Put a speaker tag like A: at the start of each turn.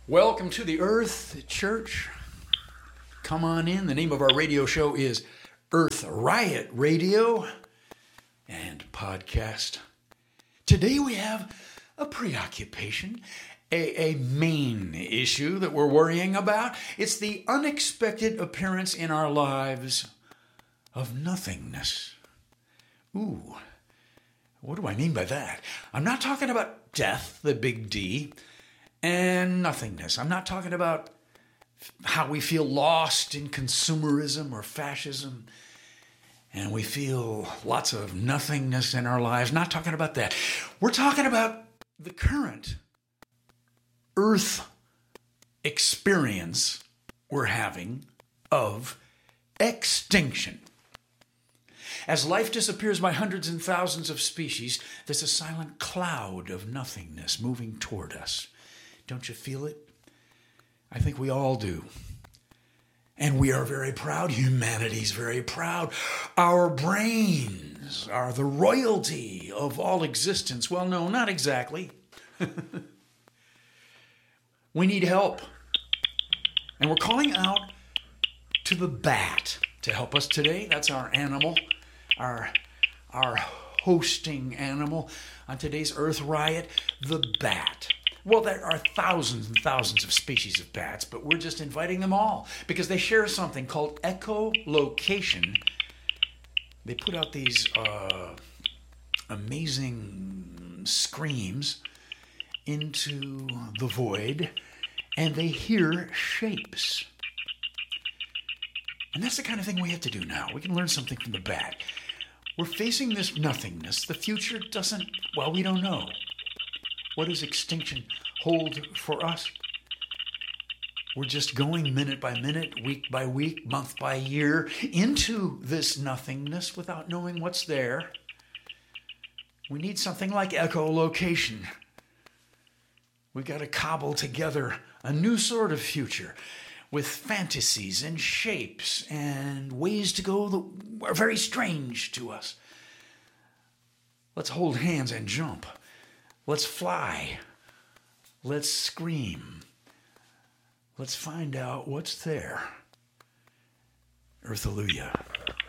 A: Welcome to the Earth Church. Come on in. The name of our radio show is Earth Riot Radio and Podcast. Today we have a preoccupation, a main issue that we're worrying about. It's the unexpected appearance in our lives of nothingness. Ooh, what do I mean by that? I'm not talking about death, the big D, and nothingness. I'm not talking about how we feel lost in consumerism or fascism and we feel lots of nothingness in our lives. Not talking about that. We're talking about the current Earth experience we're having of extinction. As life disappears by hundreds and thousands of species, there's a silent cloud of nothingness moving toward us. Don't you feel it? I think we all do. And we are very proud. Humanity's very proud. Our brains are the royalty of all existence. Well, no, not exactly. We need help. And we're calling out to the bat to help us today. That's our animal, our hosting animal on today's Earth Riot, the bat. Well, there are thousands and thousands of species of bats, but we're just inviting them all because they share something called echolocation. They put out these amazing screams into the void, and they hear shapes. And that's the kind of thing we have to do now. We can learn something from the bat. We're facing this nothingness. The future doesn't, well, we don't know. What does extinction hold for us? We're just going minute by minute, week by week, month by year into this nothingness without knowing what's there. We need something like echolocation. We got to cobble together a new sort of future with fantasies and shapes and ways to go that are very strange to us. Let's hold hands and jump. Let's fly. Let's scream. Let's find out what's there. Earthalluia.